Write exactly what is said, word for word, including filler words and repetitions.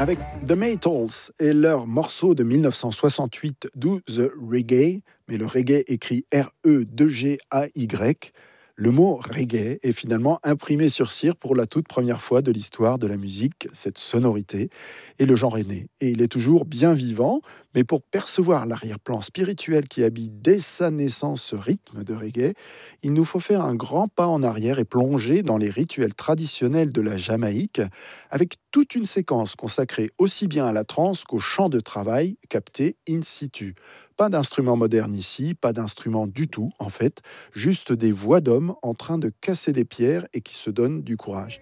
avec The Maytals et leur morceau de mille neuf cent soixante-huit, Do the Reggae, mais le reggae écrit R E G A Y. Le mot reggae est finalement imprimé sur cire pour la toute première fois de l'histoire de la musique, cette sonorité, et le genre est né. Et il est toujours bien vivant, mais pour percevoir l'arrière-plan spirituel qui habite dès sa naissance ce rythme de reggae, il nous faut faire un grand pas en arrière et plonger dans les rituels traditionnels de la Jamaïque, avec toute une séquence consacrée aussi bien à la trance qu'au chant de travail capté in situ. Pas d'instrument moderne ici, pas d'instrument du tout en fait, juste des voix d'hommes en train de casser des pierres et qui se donnent du courage.